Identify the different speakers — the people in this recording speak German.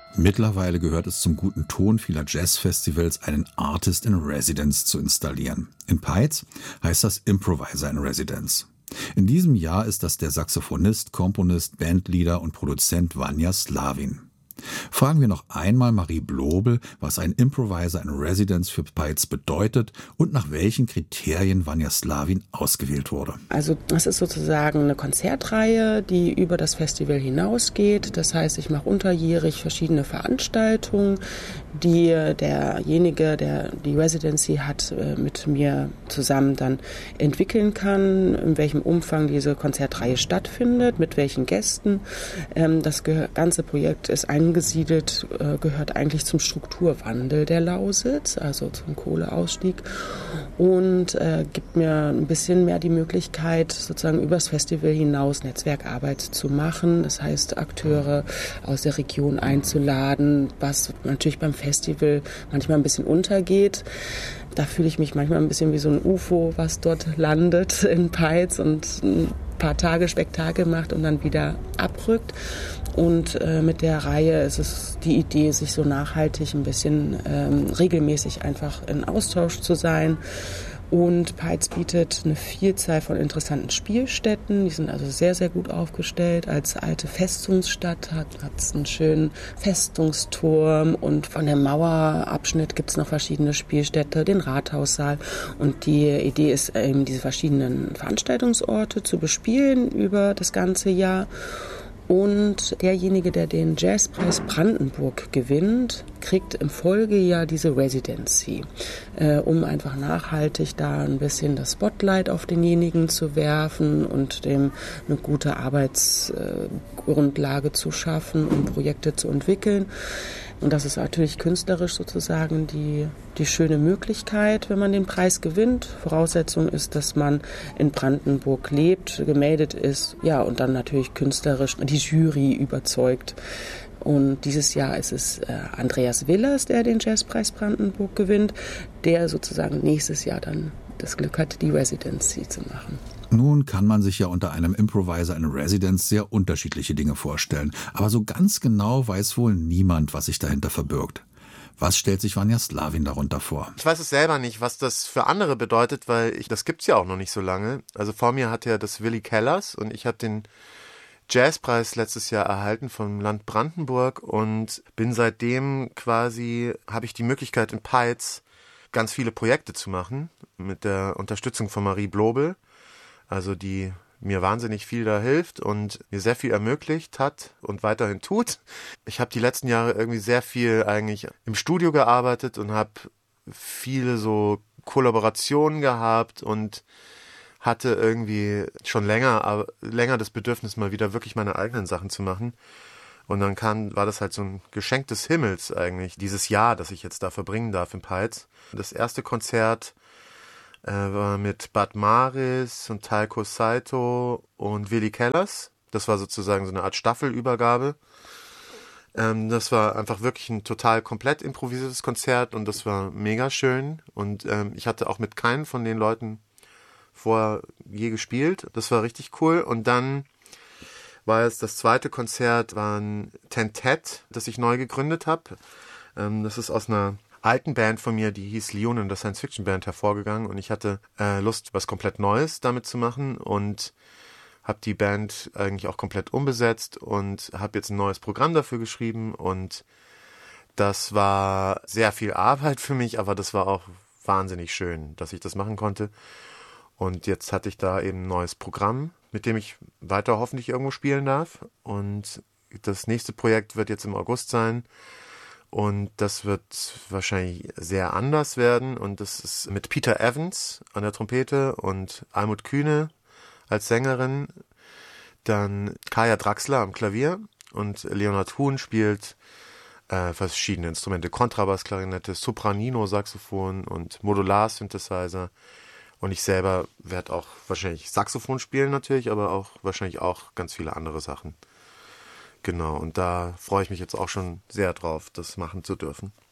Speaker 1: Mittlerweile gehört es zum guten Ton vieler Jazzfestivals, einen Artist in Residence zu installieren. In Peitz heißt das Improviser in Residence. In diesem Jahr ist das der Saxophonist, Komponist, Bandleader und Produzent Vanja Slavin. Fragen wir noch einmal Marie Blobel, was ein Improviser in Residence für Peitz bedeutet und nach welchen Kriterien Vanja Slavin ausgewählt wurde.
Speaker 2: Also das ist sozusagen eine Konzertreihe, die über das Festival hinausgeht. Das heißt, ich mache unterjährig verschiedene Veranstaltungen, die derjenige, der die Residency hat, mit mir zusammen dann entwickeln kann, in welchem Umfang diese Konzertreihe stattfindet, mit welchen Gästen. Das ganze Projekt ist angesiedelt, gehört eigentlich zum Strukturwandel der Lausitz, also zum Kohleausstieg, und gibt mir ein bisschen mehr die Möglichkeit, sozusagen übers Festival hinaus Netzwerkarbeit zu machen. Das heißt, Akteure aus der Region einzuladen, was natürlich beim Festival manchmal ein bisschen untergeht. Da fühle ich mich manchmal ein bisschen wie so ein UFO, was dort landet in Peitz und ein paar Tage Spektakel macht und dann wieder abrückt. Und mit der Reihe ist es die Idee, sich so nachhaltig ein bisschen regelmäßig einfach in Austausch zu sein. Und Peitz bietet eine Vielzahl von interessanten Spielstätten. Die sind also sehr, sehr gut aufgestellt. Als alte Festungsstadt hat es einen schönen Festungsturm. Und von dem Mauerabschnitt gibt es noch verschiedene Spielstätte, den Rathaussaal. Und die Idee ist eben, diese verschiedenen Veranstaltungsorte zu bespielen über das ganze Jahr. Und derjenige, der den Jazzpreis Brandenburg gewinnt, kriegt im Folgejahr diese Residency, um einfach nachhaltig da ein bisschen das Spotlight auf denjenigen zu werfen und dem eine gute Arbeitsgrundlage zu schaffen, um Projekte zu entwickeln. Und das ist natürlich künstlerisch sozusagen die schöne Möglichkeit, wenn man den Preis gewinnt. Voraussetzung ist, dass man in Brandenburg lebt, gemeldet ist, ja, und dann natürlich künstlerisch die Jury überzeugt. Und dieses Jahr ist es Andreas Willers, der den Jazzpreis Brandenburg gewinnt, der sozusagen nächstes Jahr dann das Glück hat, die Residency zu machen.
Speaker 1: Nun kann man sich ja unter einem Improviser in Residence sehr unterschiedliche Dinge vorstellen. Aber so ganz genau weiß wohl niemand, was sich dahinter verbirgt. Was stellt sich Vanja Slavin darunter vor?
Speaker 3: Ich weiß es selber nicht, was das für andere bedeutet, weil das gibt's ja auch noch nicht so lange. Also vor mir hat ja das Willi Kellers und ich habe den Jazzpreis letztes Jahr erhalten vom Land Brandenburg und bin seitdem quasi, habe ich die Möglichkeit in Peitz ganz viele Projekte zu machen mit der Unterstützung von Marie Blobel. Also die mir wahnsinnig viel da hilft und mir sehr viel ermöglicht hat und weiterhin tut. Ich habe die letzten Jahre irgendwie sehr viel eigentlich im Studio gearbeitet und habe viele so Kollaborationen gehabt und hatte irgendwie schon länger das Bedürfnis, mal wieder wirklich meine eigenen Sachen zu machen. Und dann war das halt so ein Geschenk des Himmels eigentlich, dieses Jahr, das ich jetzt da verbringen darf in Peitz. Das erste Konzert war mit Bad Maris und Talco Saito und Willi Kellers. Das war sozusagen so eine Art Staffelübergabe. Das war einfach wirklich ein total komplett improvisiertes Konzert und das war mega schön. Und ich hatte auch mit keinem von den Leuten vorher je gespielt. Das war richtig cool. Und dann war es das zweite Konzert, war ein Tentet, das ich neu gegründet habe. Das ist aus einer alten Band von mir, die hieß Leonin, das Science-Fiction-Band, hervorgegangen und ich hatte Lust, was komplett Neues damit zu machen und habe die Band eigentlich auch komplett umbesetzt und habe jetzt ein neues Programm dafür geschrieben und das war sehr viel Arbeit für mich, aber das war auch wahnsinnig schön, dass ich das machen konnte und jetzt hatte ich da eben ein neues Programm, mit dem ich weiter hoffentlich irgendwo spielen darf und das nächste Projekt wird jetzt im August sein. Und das wird wahrscheinlich sehr anders werden. Und das ist mit Peter Evans an der Trompete und Almut Kühne als Sängerin. Dann Kaya Draxler am Klavier und Leonhard Huhn spielt verschiedene Instrumente. Kontrabass, Klarinette, Sopranino, Saxophon und Modular-Synthesizer. Und ich selber werde auch wahrscheinlich Saxophon spielen natürlich, aber auch wahrscheinlich auch ganz viele andere Sachen. Genau, und da freue ich mich jetzt auch schon sehr drauf, das machen zu dürfen.